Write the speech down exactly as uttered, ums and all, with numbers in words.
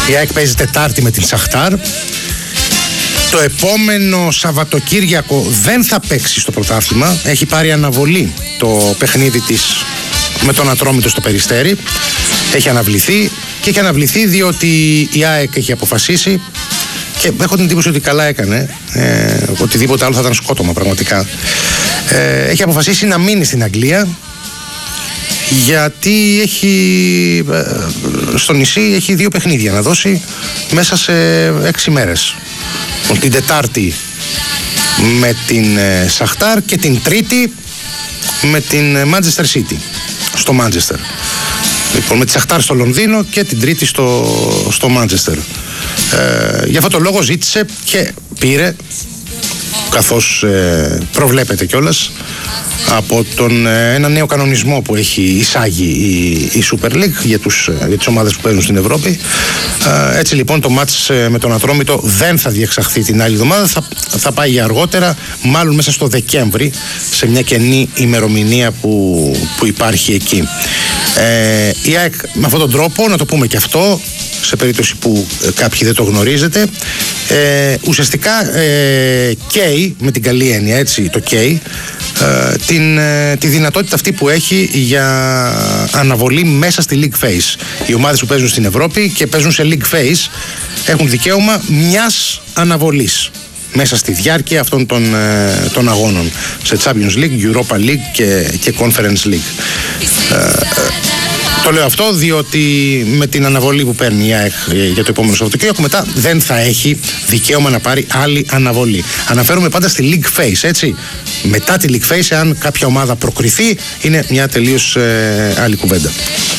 Η ΑΕΚ παίζει Τετάρτη με την Σαχτάρ. Το επόμενο Σαββατοκύριακο δεν θα παίξει στο πρωτάθλημα. Έχει πάρει αναβολή το παιχνίδι της με τον Ατρόμητο στο Περιστέρι. Έχει αναβληθεί και έχει αναβληθεί διότι η ΑΕΚ έχει αποφασίσει, και έχω την εντύπωση ότι καλά έκανε, ε, οτιδήποτε άλλο θα ήταν σκότωμα πραγματικά. Ε, έχει αποφασίσει να μείνει στην Αγγλία, γιατί έχει ε, στο νησί έχει δύο παιχνίδια να δώσει μέσα σε έξι μέρες. Την Τετάρτη με την ε, Σαχτάρ και την Τρίτη με την Manchester City στο Manchester. Λοιπόν, με τη Σαχτάρ στο Λονδίνο και την Τρίτη στο, στο Manchester. Ε, για αυτό το λόγο ζήτησε και πήρε, καθώς ε, προβλέπεται κιόλας από τον, ε, ένα νέο κανονισμό που έχει εισάγει η, η Super League για, τους, για τις ομάδες που παίζουν στην Ευρώπη. Ε, έτσι λοιπόν το μάτς ε, με τον Ατρόμητο δεν θα διεξαχθεί την άλλη εβδομάδα, θα, θα πάει για αργότερα, μάλλον μέσα στο Δεκέμβρη, σε μια κενή ημερομηνία που, που υπάρχει εκεί. Ε, η ΑΕΚ με αυτόν τον τρόπο, να το πούμε και αυτό, σε περίπτωση που ε, κάποιοι δεν το γνωρίζετε, ε, ουσιαστικά ε, καίει, με την καλή έννοια, έτσι, το καίει ε, την, ε, τη δυνατότητα αυτή που έχει για αναβολή μέσα στη League Phase. Οι ομάδες που παίζουν στην Ευρώπη και παίζουν σε League Phase έχουν δικαίωμα μιας αναβολής μέσα στη διάρκεια αυτών των, ε, των αγώνων σε Champions League, Europa League και, και Conference League. Ε, Το λέω αυτό διότι με την αναβολή που παίρνει η ΑΕΚ για το επόμενο Σαββατοκύριακο, μετά δεν θα έχει δικαίωμα να πάρει άλλη αναβολή. Αναφέρομαι πάντα στη League Phase, έτσι. Μετά τη League Phase, αν κάποια ομάδα προκριθεί, είναι μια τελείως ε, άλλη κουβέντα.